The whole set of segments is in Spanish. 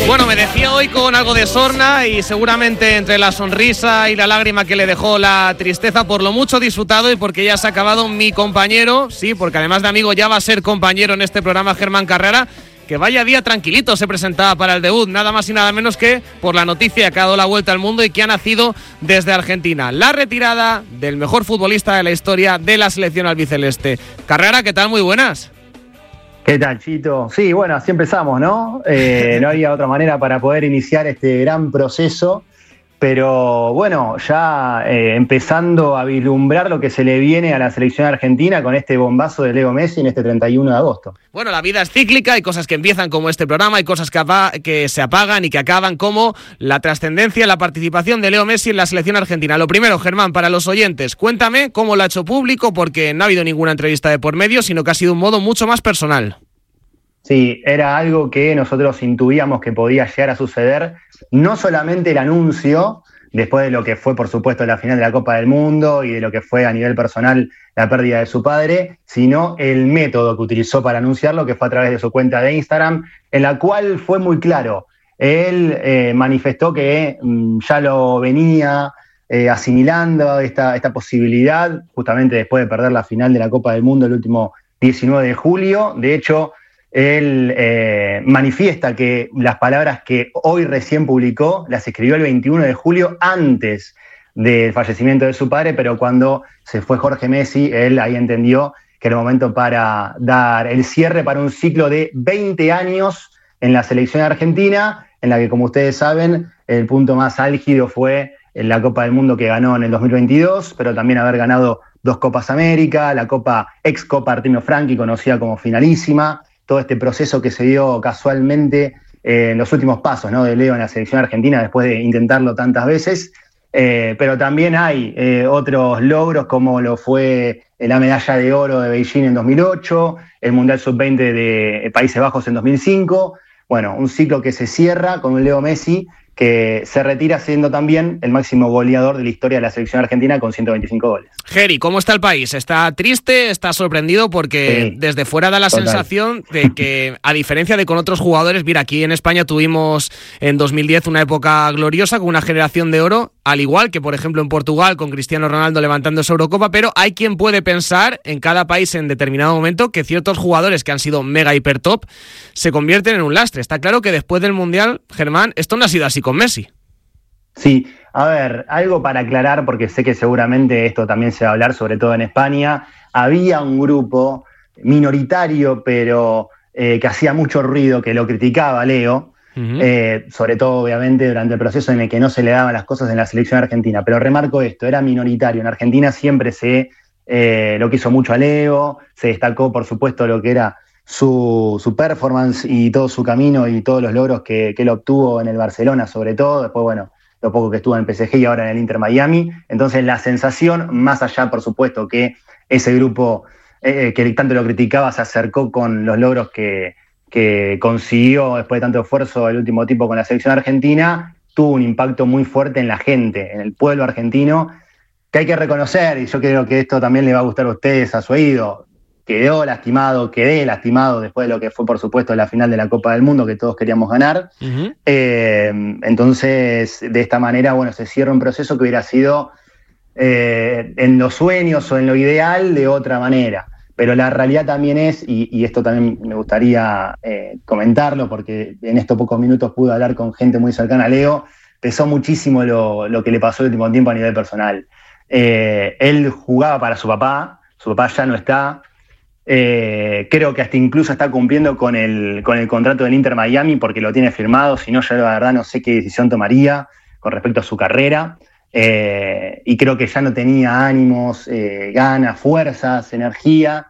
Bueno, me decía hoy con algo de sorna y seguramente entre la sonrisa y la lágrima que le dejó la tristeza por lo mucho disfrutado y porque ya se ha acabado mi compañero, sí, porque además de amigo ya va a ser compañero en este programa, Germán Carrera, que vaya día tranquilito se presentaba para el debut, nada más y nada menos que por la noticia que ha dado la vuelta al mundo y que ha nacido desde Argentina, la retirada del mejor futbolista de la historia de la selección albiceleste. Carrera, ¿qué tal? Muy buenas. ¿Qué tal, Chito? Sí, bueno, así empezamos, ¿no? No había otra manera para poder iniciar este gran proceso, pero bueno, ya empezando a vislumbrar lo que se le viene a la selección argentina con este bombazo de Leo Messi en este 31 de agosto. Bueno, la vida es cíclica, hay cosas que empiezan como este programa, hay cosas que se apagan y que acaban, como la trascendencia, la participación de Leo Messi en la selección argentina. Lo primero, Germán, para los oyentes, cuéntame cómo lo ha hecho público, porque no ha habido ninguna entrevista de por medio, sino que ha sido un modo mucho más personal. Sí, era algo que nosotros intuíamos que podía llegar a suceder, no solamente el anuncio, después de lo que fue, por supuesto, la final de la Copa del Mundo y de lo que fue a nivel personal la pérdida de su padre, sino el método que utilizó para anunciarlo, que fue a través de su cuenta de Instagram, en la cual fue muy claro. Él manifestó que ya lo venía asimilando esta posibilidad, justamente después de perder la final de la Copa del Mundo el último 19 de julio. De hecho, él manifiesta que las palabras que hoy recién publicó las escribió el 21 de julio antes del fallecimiento de su padre, pero cuando se fue Jorge Messi, él ahí entendió que era el momento para dar el cierre para un ciclo de 20 años en la selección argentina, en la que, como ustedes saben, el punto más álgido fue en la Copa del Mundo que ganó en el 2022, pero también haber ganado 2 Copas América, la ex Copa Artino Franchi, conocida como finalísima, todo este proceso que se dio casualmente en los últimos pasos, ¿no?, de Leo en la selección argentina después de intentarlo tantas veces, pero también hay otros logros como lo fue la medalla de oro de Beijing en 2008, el Mundial Sub-20 de Países Bajos en 2005, bueno, un ciclo que se cierra con un Leo Messi que se retira siendo también el máximo goleador de la historia de la selección argentina con 125 goles. Geri, ¿cómo está el país? ¿Está triste? ¿Está sorprendido? Porque sí, desde fuera da la sensación de que, a diferencia de con otros jugadores, mira, aquí en España tuvimos en 2010 una época gloriosa con una generación de oro, al igual que, por ejemplo, en Portugal con Cristiano Ronaldo levantando esa Eurocopa, pero hay quien puede pensar en cada país en determinado momento que ciertos jugadores que han sido mega hiper top se convierten en un lastre. Está claro que después del Mundial, Germán, esto no ha sido así con Messi. Sí, a ver, algo para aclarar, porque sé que seguramente esto también se va a hablar, sobre todo en España. Había un grupo minoritario, pero que hacía mucho ruido, que lo criticaba a Leo, sobre todo obviamente durante el proceso en el que no se le daban las cosas en la selección argentina. Pero remarco esto, era minoritario. En Argentina siempre lo quiso mucho a Leo, se destacó por supuesto lo que era su performance y todo su camino y todos los logros que él obtuvo en el Barcelona, sobre todo. Después, bueno, lo poco que estuvo en el PSG y ahora en el Inter Miami. Entonces la sensación, más allá por supuesto que ese grupo que tanto lo criticaba se acercó con los logros que consiguió después de tanto esfuerzo el último tiempo con la selección argentina, tuvo un impacto muy fuerte en la gente, en el pueblo argentino, que hay que reconocer, y yo creo que esto también le va a gustar a ustedes, a su oído. Quedé lastimado después de lo que fue, por supuesto, la final de la Copa del Mundo que todos queríamos ganar. Entonces, de esta manera, bueno, se cierra un proceso que hubiera sido en los sueños o en lo ideal de otra manera. Pero la realidad también es, y esto también me gustaría comentarlo, porque en estos pocos minutos pude hablar con gente muy cercana a Leo, pesó muchísimo lo que le pasó el último tiempo a nivel personal. Él jugaba para su papá ya no está. Creo que hasta incluso está cumpliendo con el contrato del Inter Miami porque lo tiene firmado, si no, yo la verdad no sé qué decisión tomaría con respecto a su carrera, y creo que ya no tenía ánimos, ganas, fuerzas, energía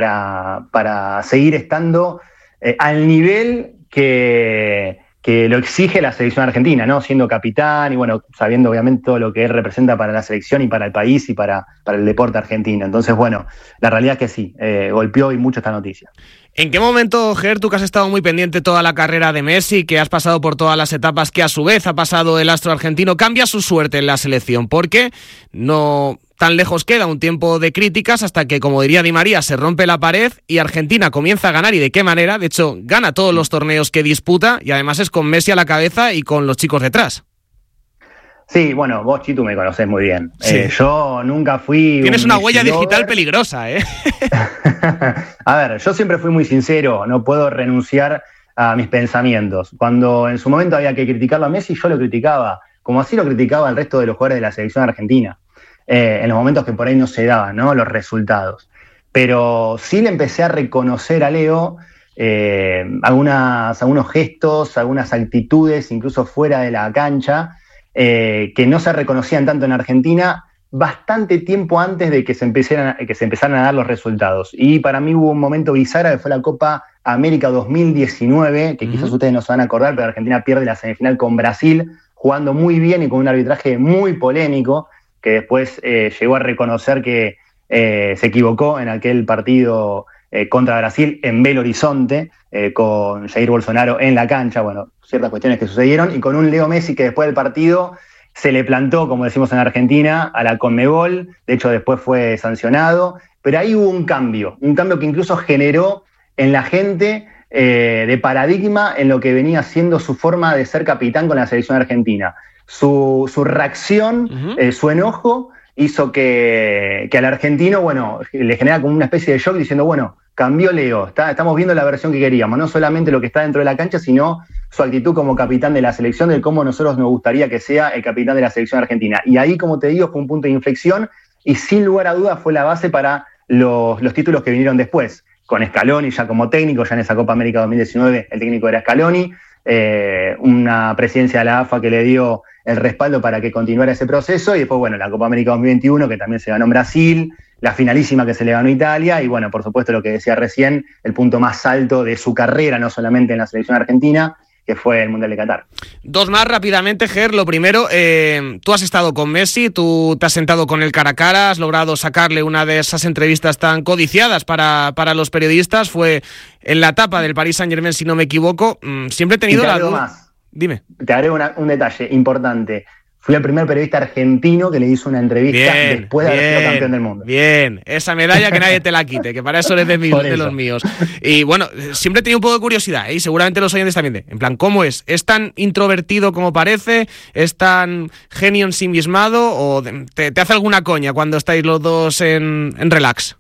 para seguir estando al nivel que lo exige la selección argentina, ¿no? Siendo capitán y bueno, sabiendo obviamente todo lo que él representa para la selección y para el país y para el deporte argentino. Entonces, bueno, la realidad es que sí, golpeó y mucho esta noticia. ¿En qué momento, Ger, tú que has estado muy pendiente toda la carrera de Messi, que has pasado por todas las etapas que a su vez ha pasado el astro argentino, cambia su suerte en la selección? Porque no tan lejos queda un tiempo de críticas hasta que, como diría Di María, se rompe la pared y Argentina comienza a ganar. ¿Y de qué manera? De hecho, gana todos los torneos que disputa y además es con Messi a la cabeza y con los chicos detrás. Sí, bueno, vos, Chitu, me conocés muy bien. Sí. Yo nunca fui... Tienes una huella digital peligrosa, ¿eh? A ver, yo siempre fui muy sincero, no puedo renunciar a mis pensamientos. Cuando en su momento había que criticarlo a Messi, yo lo criticaba, como así lo criticaba al resto de los jugadores de la selección argentina, en los momentos que por ahí no se daban, ¿no?, los resultados. Pero sí le empecé a reconocer a Leo algunos gestos, algunas actitudes, incluso fuera de la cancha, que no se reconocían tanto en Argentina bastante tiempo antes de que se empezaran a dar los resultados. Y para mí hubo un momento bisagra que fue la Copa América 2019, que quizás ustedes no se van a acordar, pero Argentina pierde la semifinal con Brasil, jugando muy bien y con un arbitraje muy polémico, que después llegó a reconocer que se equivocó en aquel partido contra Brasil en Belo Horizonte, con Jair Bolsonaro en la cancha, bueno, ciertas cuestiones que sucedieron, y con un Leo Messi que después del partido se le plantó, como decimos en Argentina, a la Conmebol. De hecho después fue sancionado, pero ahí hubo un cambio que incluso generó en la gente de paradigma en lo que venía siendo su forma de ser capitán con la selección argentina. Su reacción, su enojo, hizo que al argentino, bueno, le genera como una especie de shock diciendo, bueno, cambió Leo, estamos viendo la versión que queríamos, no solamente lo que está dentro de la cancha, sino su actitud como capitán de la selección, de cómo nosotros nos gustaría que sea el capitán de la selección argentina. Y ahí, como te digo, fue un punto de inflexión y sin lugar a dudas fue la base para los títulos que vinieron después, con Scaloni ya como técnico, ya en esa Copa América 2019 el técnico era Scaloni, una presidencia de la AFA que le dio el respaldo para que continuara ese proceso, y después, bueno, la Copa América 2021, que también se ganó en Brasil, la finalísima que se le ganó a Italia, y bueno, por supuesto lo que decía recién, el punto más alto de su carrera, no solamente en la selección argentina, que fue el Mundial de Qatar. Dos más rápidamente, Ger. Lo primero, tú has estado con Messi, tú te has sentado con él cara a cara, has logrado sacarle una de esas entrevistas tan codiciadas para los periodistas, fue en la etapa del Paris Saint-Germain, si no me equivoco. Siempre he tenido la duda. Más. Dime. Te agrego un detalle importante. Fui el primer periodista argentino que le hizo una entrevista después de haber sido campeón del mundo. Bien, esa medalla que nadie te la quite, que para eso eres de los míos. Y bueno, siempre he tenido un poco de curiosidad, y seguramente los oyentes también. En plan, ¿cómo es? ¿Es tan introvertido como parece? ¿Es tan genio ensimismado? ¿O te hace alguna coña cuando estáis los dos en relax?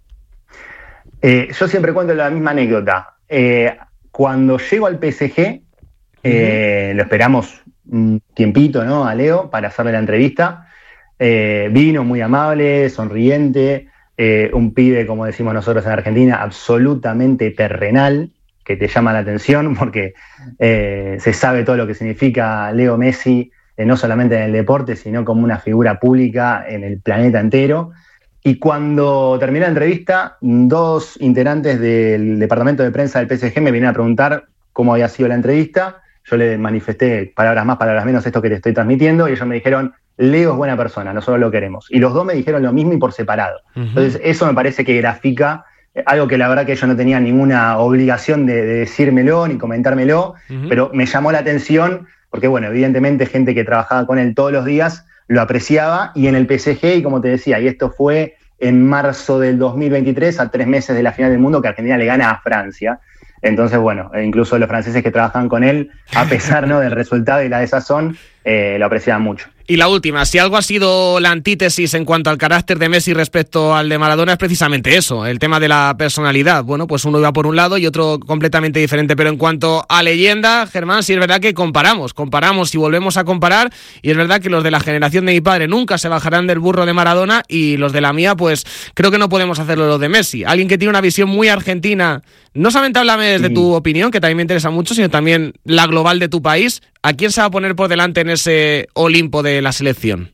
Yo siempre cuento la misma anécdota. Cuando llego al PSG, lo esperamos un tiempito, ¿no?, a Leo para hacerle la entrevista. Vino muy amable, sonriente, un pibe, como decimos nosotros en Argentina, absolutamente terrenal, que te llama la atención porque se sabe todo lo que significa Leo Messi, no solamente en el deporte, sino como una figura pública en el planeta entero. Y cuando terminé la entrevista, dos integrantes del departamento de prensa del PSG me vinieron a preguntar cómo había sido la entrevista. Yo le manifesté, palabras más, palabras menos, esto que te estoy transmitiendo, y ellos me dijeron, Leo es buena persona, nosotros lo queremos. Y los dos me dijeron lo mismo y por separado. Entonces, eso me parece que grafica algo que la verdad que ellos no tenían ninguna obligación de decírmelo ni comentármelo, pero me llamó la atención, porque bueno, evidentemente gente que trabajaba con él todos los días lo apreciaba, y en el PSG, y como te decía, y esto fue en marzo del 2023, a 3 meses de la final del mundo, que Argentina le gana a Francia. Entonces, bueno, incluso los franceses que trabajan con él, a pesar, ¿no?, del resultado y la desazón, lo apreciaban mucho. Y la última, si algo ha sido la antítesis en cuanto al carácter de Messi respecto al de Maradona, es precisamente eso, el tema de la personalidad. Bueno, pues uno iba por un lado y otro completamente diferente, pero en cuanto a leyenda, Germán, sí es verdad que comparamos y volvemos a comparar, y es verdad que los de la generación de mi padre nunca se bajarán del burro de Maradona, y los de la mía, pues creo que no podemos hacerlo lo de Messi. Alguien que tiene una visión muy argentina, no solamente háblame desde tu opinión, que también me interesa mucho, sino también la global de tu país. ¿A quién se va a poner por delante en ese Olimpo de la selección?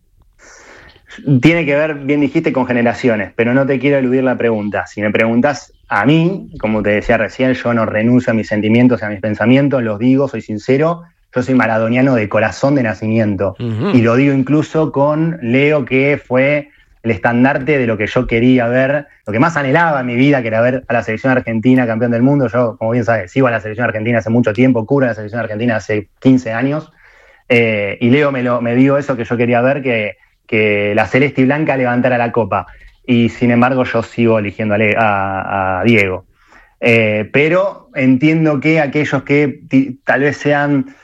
Tiene que ver, bien dijiste, con generaciones, pero no te quiero eludir la pregunta. Si me preguntas a mí, como te decía recién, yo no renuncio a mis sentimientos y a mis pensamientos, los digo, soy sincero, yo soy maradoniano de corazón, de nacimiento. Y lo digo incluso con Leo, que fue el estandarte de lo que yo quería ver, lo que más anhelaba en mi vida, que era ver a la selección argentina campeón del mundo. Yo, como bien sabes, sigo a la selección argentina hace mucho tiempo, cubro a la selección argentina hace 15 años, y Leo me dio eso que yo quería ver, que que la celeste y blanca levantara la copa. Y sin embargo yo sigo eligiendo a Diego. Pero entiendo que aquellos que tal vez sean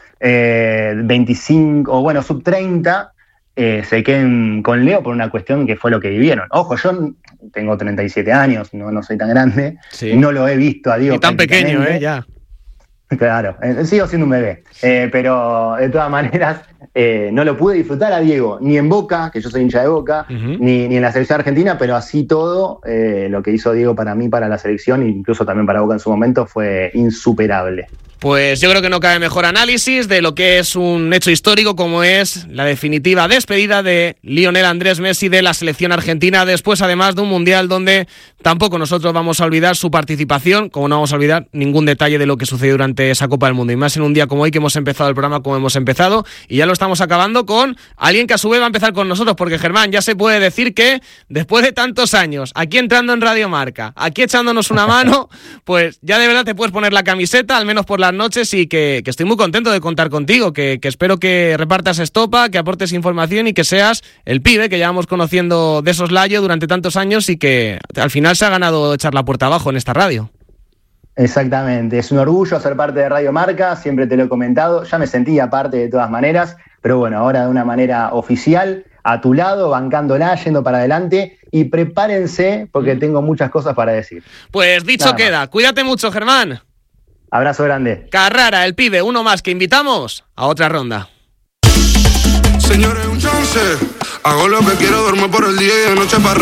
25 o bueno, sub 30 se queden con Leo por una cuestión que fue lo que vivieron. Ojo, yo tengo 37 años, no soy tan grande, sí. No lo he visto a Diego. Y tan pequeño, ya. Claro, sigo siendo un bebé, pero de todas maneras no lo pude disfrutar a Diego, ni en Boca, que yo soy hincha de Boca, ni en la selección argentina, pero así todo, lo que hizo Diego para mí, para la selección, e incluso también para Boca en su momento, fue insuperable. Pues yo creo que no cabe mejor análisis de lo que es un hecho histórico como es la definitiva despedida de Lionel Andrés Messi de la selección argentina, después además de un mundial donde tampoco nosotros vamos a olvidar su participación, como no vamos a olvidar ningún detalle de lo que sucedió durante esa Copa del Mundo, y más en un día como hoy que hemos empezado el programa como hemos empezado, y ya lo estamos acabando con alguien que a su vez va a empezar con nosotros, porque Germán, ya se puede decir que después de tantos años, aquí entrando en Radio Marca, aquí echándonos una mano, pues ya de verdad te puedes poner la camiseta, al menos por las noches, y que estoy muy contento de contar contigo, que espero que repartas estopa, que aportes información y que seas el pibe que llevamos conociendo de soslayo durante tantos años y que al final se ha ganado echar la puerta abajo en esta radio. Exactamente, es un orgullo ser parte de Radio Marca, siempre te lo he comentado, ya me sentía parte de todas maneras, pero bueno, ahora de una manera oficial, a tu lado, bancándola, yendo para adelante, y prepárense porque tengo muchas cosas para decir. Pues dicho queda, cuídate mucho, Germán. Abrazo grande. Carrara, el pibe, uno más que invitamos a otra ronda. Señores, un chance, hago lo que quiero, duermo por el día y de noche para